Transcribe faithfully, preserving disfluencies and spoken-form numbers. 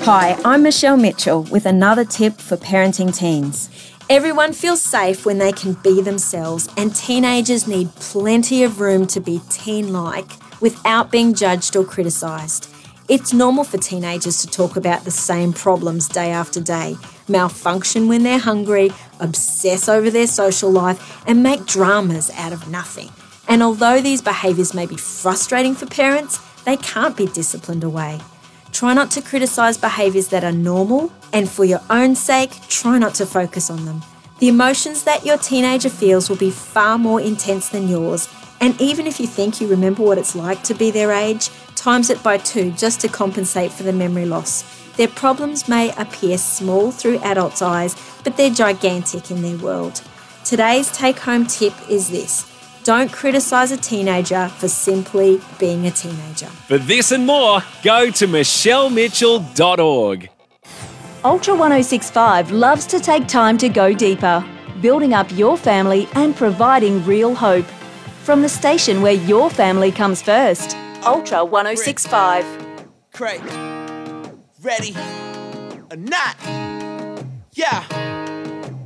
Hi, I'm Michelle Mitchell with another tip for parenting teens. Everyone feels safe when they can be themselves, and teenagers need plenty of room to be teen-like without being judged or criticised. It's normal for teenagers to talk about the same problems day after day, malfunction when they're hungry, obsess over their social life, and make dramas out of nothing. And although these behaviours may be frustrating for parents, they can't be disciplined away. Try not to criticise behaviours that are normal, and for your own sake, try not to focus on them. The emotions that your teenager feels will be far more intense than yours, and even if you think you remember what it's like to be their age, times it by two just to compensate for the memory loss. Their problems may appear small through adults' eyes, but they're gigantic in their world. Today's take-home tip is this: don't criticise a teenager for simply being a teenager. For this and more, go to michelle mitchell dot org. Ultra one oh six point five loves to take time to go deeper, building up your family and providing real hope. From the station where your family comes first, Ultra one oh six point five. Craig, ready or not? Yeah.